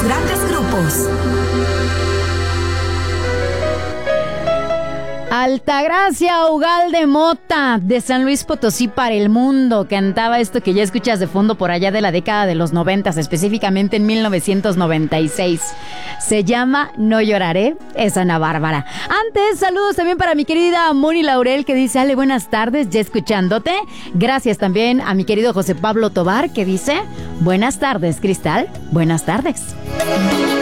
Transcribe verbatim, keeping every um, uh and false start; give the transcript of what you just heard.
grandes grupos. Altagracia Ugalde Mota, de San Luis Potosí para el mundo, cantaba esto que ya escuchas de fondo por allá de la década de los noventas, específicamente en mil novecientos noventa y seis. Se llama No Lloraré, es Ana Bárbara. Antes, saludos también para mi querida Moni Laurel, que dice, Ale, buenas tardes, ya escuchándote. Gracias también a mi querido José Pablo Tobar, que dice, buenas tardes, Cristal, buenas tardes.